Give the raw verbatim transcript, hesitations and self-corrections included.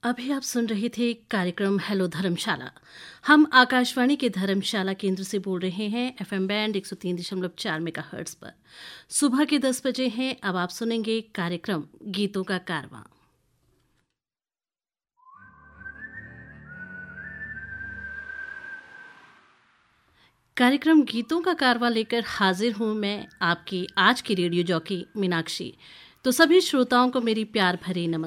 अभी आप सुन रहे थे कार्यक्रम हेलो धर्मशाला। हम आकाशवाणी के धर्मशाला केंद्र से बोल रहे हैं एफएम बैंड एक सौ तीन दशमलव चार मेगाहर्ट्ज पर। सुबह के दस बजे हैं। अब आप सुनेंगे कार्यक्रम गीतों का कारवां। कार्यक्रम गीतों का कारवां लेकर हाजिर हूं मैं, आपकी आज की रेडियो जॉकी मीनाक्षी। तो सभी श्रोताओं को मेरी प्यार भरी नमस्कार।